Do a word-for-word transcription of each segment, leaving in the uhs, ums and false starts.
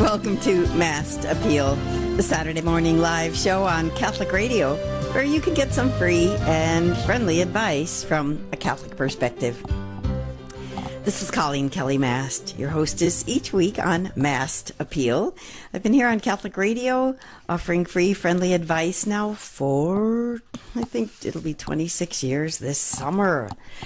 Welcome to Masked Appeal, the Saturday morning live show on Catholic Radio, where you can get some free and friendly advice from a Catholic perspective. This is Colleen Kelly Mast, your hostess each week on Masked Appeal. I've been here on Catholic Radio offering free, friendly advice now for, I think it'll be twenty-six years this summer.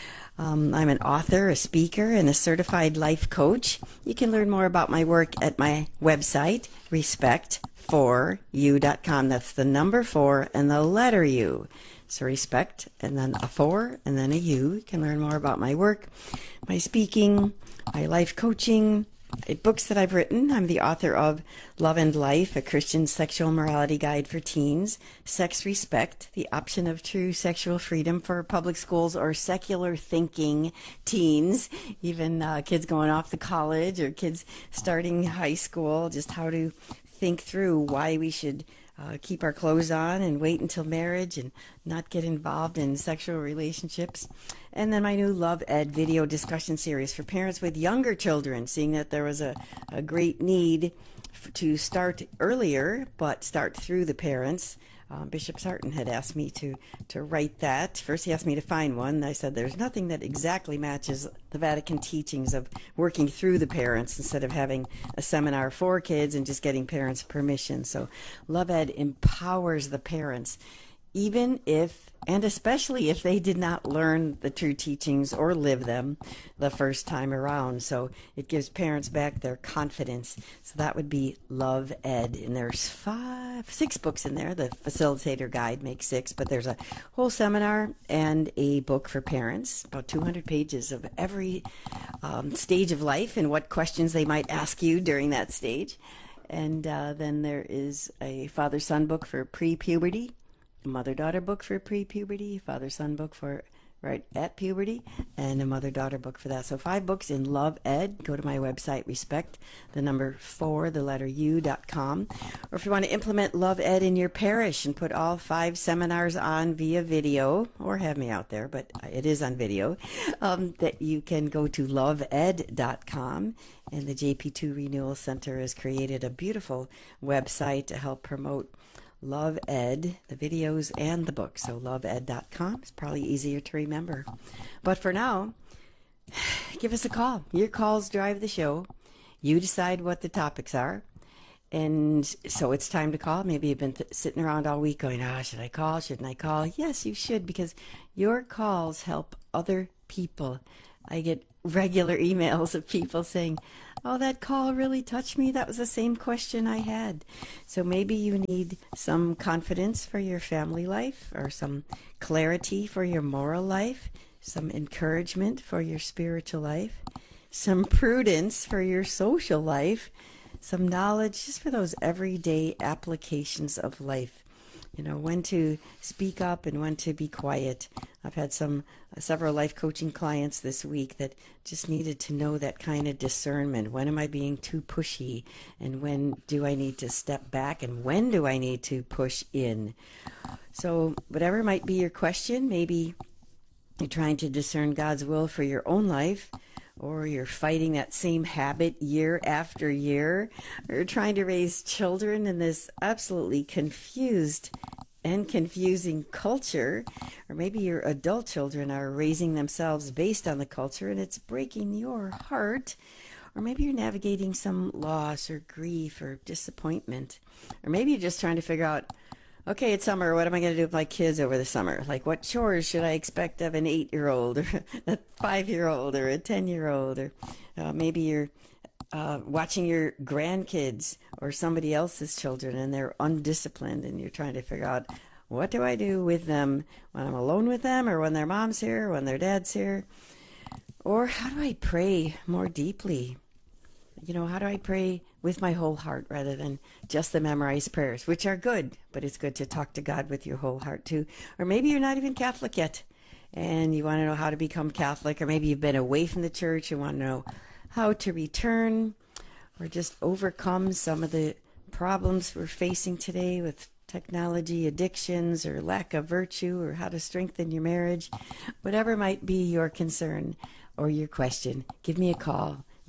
Um, I'm an author, a speaker, and a certified life coach. You can learn more about my work at my website, respect for you dot com. That's the number four and the letter U. So respect, and then a four, and then a U. You can learn more about my work, my speaking, my life coaching, books that I've written. I'm the author of Love and Life, a Christian sexual morality guide for teens, Sex Respect, the option of true sexual freedom for public schools or secular thinking teens, even uh, kids going off to college or kids starting high school, just how to think through why we should Uh, keep our clothes on and wait until marriage and not get involved in sexual relationships. And then my new Love Ed video discussion series for parents with younger children, seeing that there was a, a great need f- to start earlier, but start through the parents. Um, Bishop Sarton had asked me to, to write that. First he asked me to find one. I said there's nothing that exactly matches the Vatican teachings of working through the parents instead of having a seminar for kids and just getting parents' permission. So Love Ed empowers the parents, even if, and especially if they did not learn the true teachings or live them the first time around. So it gives parents back their confidence. So that would be Love Ed. And there's five, six books in there. The facilitator guide makes six, but there's a whole seminar and a book for parents, about two hundred pages of every um, stage of life and what questions they might ask you during that stage. And uh, then there is a father-son book for pre-puberty, a mother-daughter book for pre-puberty, father-son book for right at puberty, and a mother-daughter book for that. So five books in Love Ed. Go to my website, respect, the number four, the letter U dot com. Or if you want to implement Love Ed in your parish and put all five seminars on via video, or have me out there, but it is on video, um, that you can go to love ed dot com. And the J P two Renewal Center has created a beautiful website to help promote Love Ed, the videos and the book. So love ed dot com is probably easier to remember. But for now, give us a call. Your calls drive the show. You decide what the topics are. And so it's time to call. Maybe you've been th- sitting around all week going, ah, oh, should I call? Shouldn't I call? Yes, you should, because your calls help other people. I get regular emails of people saying, oh, that call really touched me. That was the same question I had. So maybe you need some confidence for your family life, or some clarity for your moral life, some encouragement for your spiritual life, some prudence for your social life, some knowledge just for those everyday applications of life. You know, when to speak up and when to be quiet. I've had some uh, several life coaching clients this week that just needed to know that kind of discernment. When am I being too pushy? And when do I need to step back? And when do I need to push in? So whatever might be your question, maybe you're trying to discern God's will for your own life, or you're fighting that same habit year after year, or you're trying to raise children in this absolutely confused and confusing culture, or maybe your adult children are raising themselves based on the culture and it's breaking your heart, or maybe you're navigating some loss or grief or disappointment, or maybe you're just trying to figure out, okay, it's summer. What am I going to do with my kids over the summer? Like, what chores should I expect of an eight-year-old or a five-year-old or a ten-year-old? Or uh, maybe you're uh, watching your grandkids or somebody else's children and they're undisciplined and you're trying to figure out, what do I do with them when I'm alone with them, or when their mom's here, or when their dad's here? Or how do I pray more deeply? You know, how do I pray with my whole heart rather than just the memorized prayers, which are good, but it's good to talk to God with your whole heart too. Or maybe you're not even Catholic yet and you want to know how to become Catholic, or maybe you've been away from the church and want to know how to return or just overcome some of the problems we're facing today with technology, addictions, or lack of virtue, or how to strengthen your marriage. Whatever might be your concern or your question, give me a call.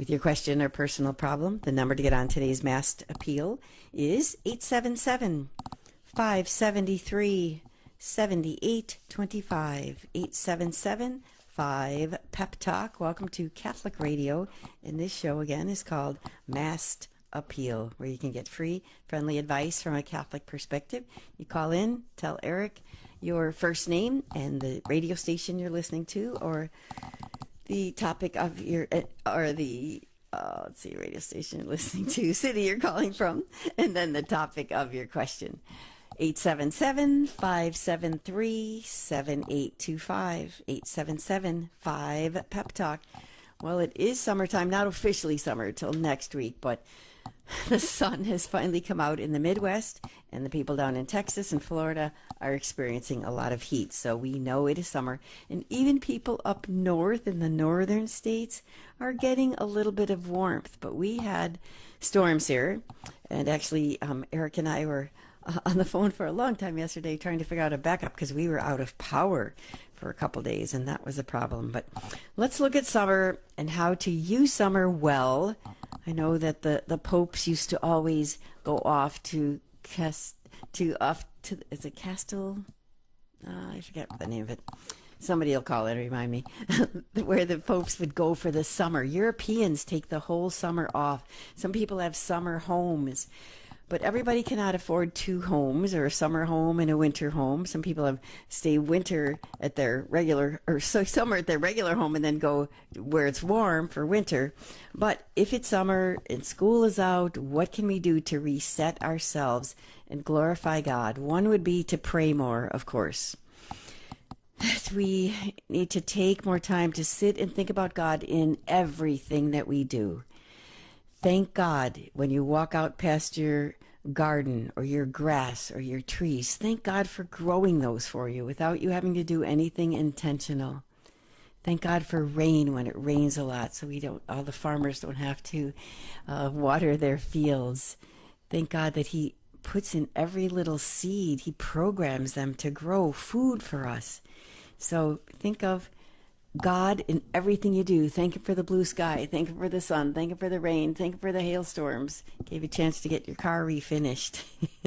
with your question or personal problem. The number to get on today's Masked Appeal is eight seven seven, five seven three, seven eight two five. eight seven seven, five Pep Talk. Welcome to Catholic Radio, and this show again is called Masked Appeal, where you can get free, friendly advice from a Catholic perspective. You call in, tell Eric your first name and the radio station you're listening to, or the topic of your, or the, uh, let's see, radio station you're listening to, city you're calling from, and then the topic of your question. eight seven seven, five seven three, seven eight two five. eight seven seven, five Pep Talk. Well, it is summertime, not officially summer till next week, but the sun has finally come out in the Midwest, and the people down in Texas and Florida are experiencing a lot of heat. So we know it is summer, and even people up north in the northern states are getting a little bit of warmth. But we had storms here, and actually um, Eric and I were uh, on the phone for a long time yesterday trying to figure out a backup because we were out of power for a couple days, and that was a problem. But let's look at summer and how to use summer well. I know that the, the popes used to always go off to cast to off to is it Castle? Uh, I forget the name of it. Somebody will call it, remind me. Where the popes would go for the summer. Europeans take the whole summer off. Some people have summer homes. But everybody cannot afford two homes, or a summer home and a winter home. Some people have stay winter at their regular, or so summer at their regular home and then go where it's warm for winter. But if it's summer and school is out, what can we do to reset ourselves and glorify God? One would be to pray more, of course. We need to take more time to sit and think about God in everything that we do. Thank God when you walk out past your garden or your grass or your trees. Thank God for growing those for you without you having to do anything intentional. Thank God for rain when it rains a lot, so we don't, all the farmers don't have to uh, water their fields. Thank God that He puts in every little seed. He programs them to grow food for us. So think of God in everything you do. Thank Him for the blue sky. Thank Him for the sun. Thank Him for the rain. Thank Him for the hailstorms. Gave you a chance to get your car refinished.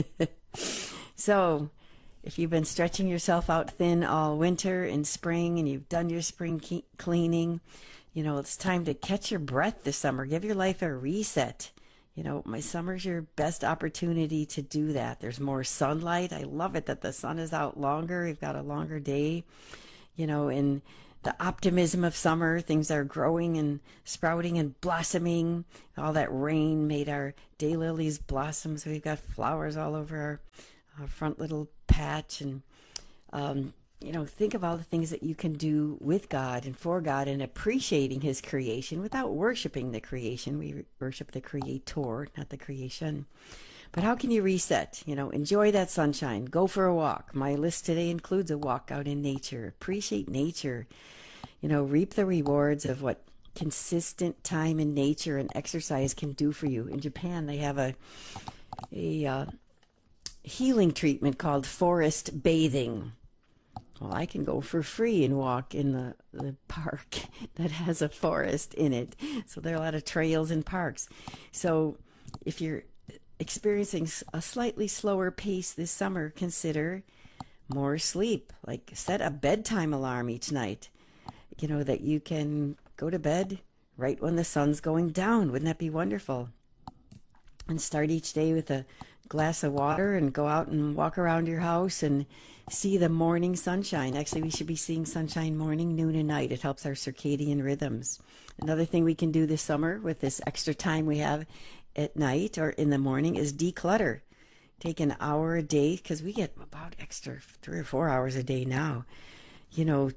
So, if you've been stretching yourself out thin all winter and spring, and you've done your spring ke- cleaning, you know, it's time to catch your breath this summer. Give your life a reset. You know, my summer's your best opportunity to do that. There's more sunlight. I love it that the sun is out longer. We've got a longer day, you know, and the optimism of summer, things are growing and sprouting and blossoming. All that rain made our daylilies blossom, so we've got flowers all over our, our front little patch. And, um, you know, think of all the things that you can do with God and for God, and appreciating His creation without worshiping the creation. We worship the Creator, not the creation. But how can you reset? You know, enjoy that sunshine. Go for a walk. My list today includes a walk out in nature. Appreciate nature. You know, reap the rewards of what consistent time in nature and exercise can do for you. In Japan, they have a a uh, healing treatment called forest bathing. Well, I can go for free and walk in the, the park that has a forest in it. So there are a lot of trails and parks. So if you're experiencing a slightly slower pace this summer, consider more sleep. Like, set a bedtime alarm each night, you know, that you can go to bed right when the sun's going down. Wouldn't that be wonderful? And start each day with a glass of water and go out and walk around your house and see the morning sunshine. Actually, we should be seeing sunshine morning, noon, and night. It helps our circadian rhythms. Another thing we can do this summer with this extra time we have at night or in the morning is declutter. Take an hour a day, because we get about extra three or four hours a day now. You know,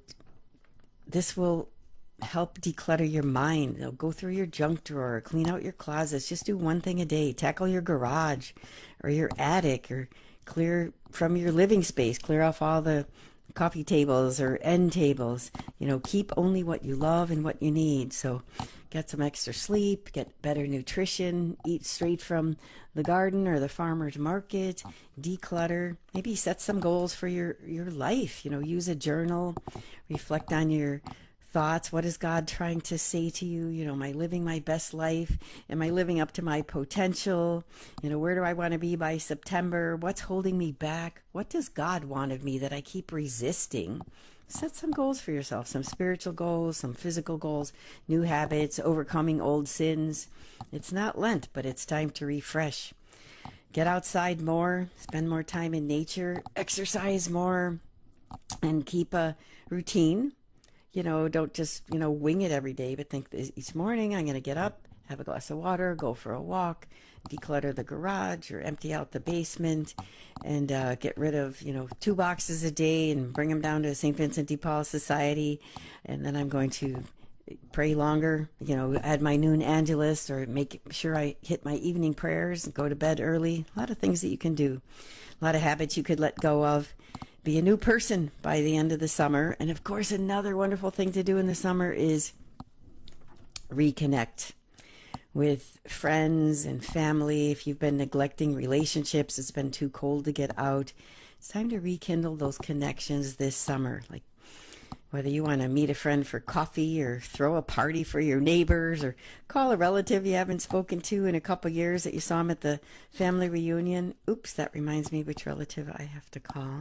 this will help declutter your mind. They'll go through your junk drawer, clean out your closets. Just do one thing a day. Tackle your garage or your attic, or clear from your living space. Clear off all the coffee tables or end tables. You know, keep only what you love and what you need. So get some extra sleep, get better nutrition, eat straight from the garden or the farmer's market, declutter, maybe set some goals for your, your life. You know, use a journal, reflect on your thoughts. What is God trying to say to you? You know, am I living my best life? Am I living up to my potential? You know, where do I want to be by September? What's holding me back? What does God want of me that I keep resisting? Set some goals for yourself, some spiritual goals, some physical goals, new habits, overcoming old sins. It's not Lent, but it's time to refresh. Get outside more, spend more time in nature, exercise more, and keep a routine. You know, don't just, you know, wing it every day, but think this, each morning I'm going to get up, have a glass of water, go for a walk, declutter the garage or empty out the basement, and uh, get rid of, you know, two boxes a day and bring them down to Saint Vincent de Paul Society. And then I'm going to pray longer, you know, add my noon angelus, or make sure I hit my evening prayers and go to bed early. A lot of things that you can do. A lot of habits you could let go of. Be a new person by the end of the summer. And of course, another wonderful thing to do in the summer is reconnect with friends and family. If you've been neglecting relationships, it's been too cold to get out. It's time to rekindle those connections this summer. Like whether you want to meet a friend for coffee or throw a party for your neighbors or call a relative you haven't spoken to in a couple years that you saw them at the family reunion. Oops, that reminds me which relative I have to call.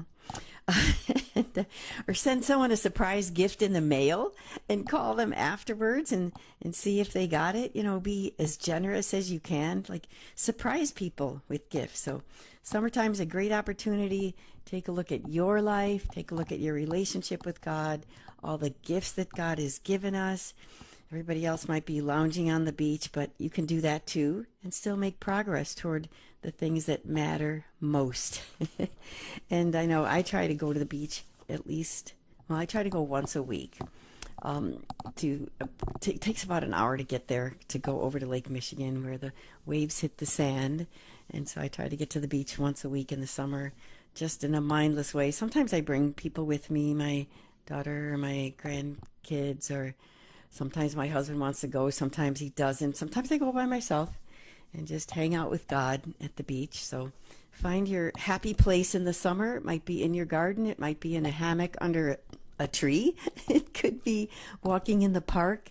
Or send someone a surprise gift in the mail and call them afterwards and, and see if they got it. You know, be as generous as you can. Like, surprise people with gifts. So summertime's a great opportunity. Take a look at your life. Take a look at your relationship with God, all the gifts that God has given us. Everybody else might be lounging on the beach, but you can do that too and still make progress toward the things that matter most. And I know I try to go to the beach at least, well, I try to go once a week. Um, to uh, t- it takes about an hour to get there, to go over to Lake Michigan where the waves hit the sand. And so I try to get to the beach once a week in the summer, just in a mindless way. Sometimes I bring people with me, my daughter or my grandkids, or sometimes my husband wants to go, sometimes he doesn't. Sometimes I go by myself and just hang out with God at the beach. So find your happy place in the summer. It might be in your garden. It might be in a hammock under a tree. It could be walking in the park.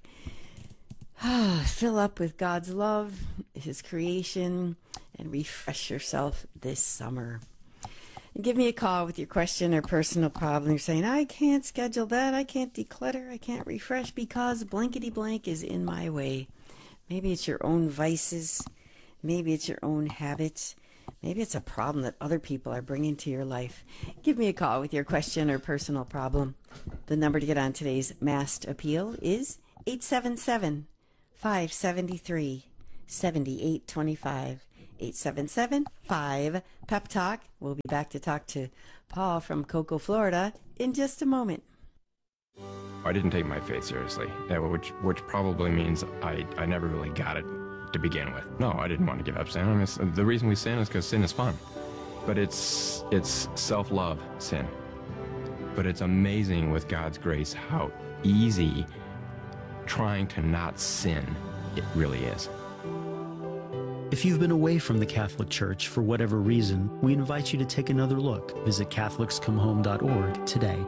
Fill up with God's love, His creation, and refresh yourself this summer. And give me a call with your question or personal problem. You're saying, I can't schedule that. I can't declutter. I can't refresh because blankety blank is in my way. Maybe it's your own vices. Maybe it's your own habits. Maybe it's a problem that other people are bringing to your life. Give me a call with your question or personal problem. The number to get on today's Masked Appeal is eight seven seven, five seven three, seven eight two five. eight seven seven, five, Pep Talk. We'll be back to talk to Paul from Cocoa, Florida in just a moment. I didn't take my faith seriously, which which probably means I, I never really got it to begin with. No, I didn't want to give up sin. I mean, the reason we sin is because sin is fun. But it's it's self-love sin. But it's amazing with God's grace how easy trying to not sin it really is. If you've been away from the Catholic Church for whatever reason, we invite you to take another look. Visit Catholics Come Home dot org today.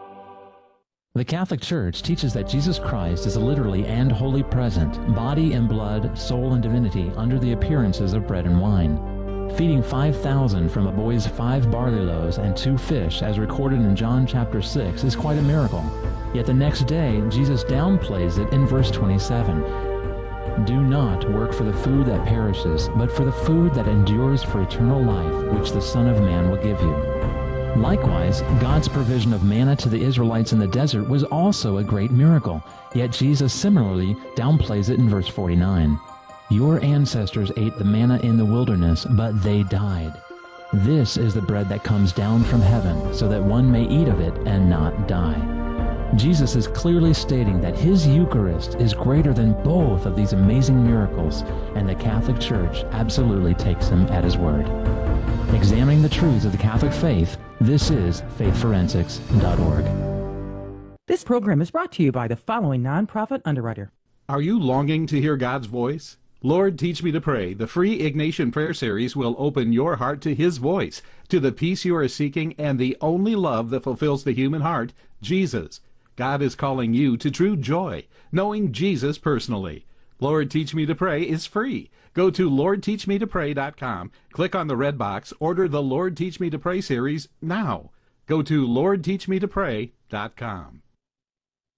The Catholic Church teaches that Jesus Christ is literally and wholly present, body and blood, soul and divinity, under the appearances of bread and wine. Feeding five thousand from a boy's five barley loaves and two fish, as recorded in John chapter six, is quite a miracle. Yet the next day, Jesus downplays it in verse twenty-seven. Do not work for the food that perishes, but for the food that endures for eternal life, which the Son of Man will give you. Likewise, God's provision of manna to the Israelites in the desert was also a great miracle, yet Jesus similarly downplays it in verse forty-nine. Your ancestors ate the manna in the wilderness, but they died. This is the bread that comes down from heaven, so that one may eat of it and not die. Jesus is clearly stating that his Eucharist is greater than both of these amazing miracles, and the Catholic Church absolutely takes him at his word. Examining the truths of the Catholic faith, this is faith forensics dot org. This program is brought to you by the following nonprofit underwriter. Are you longing to hear God's voice? Lord, Teach Me to Pray, the free Ignatian Prayer Series will open your heart to His voice, to the peace you are seeking, and the only love that fulfills the human heart, Jesus. God is calling you to true joy, knowing Jesus personally. Lord Teach Me to Pray is free. Go to lord teach me to pray dot com, click on the red box, order the Lord Teach Me to Pray series now. Go to lord teach me to pray dot com.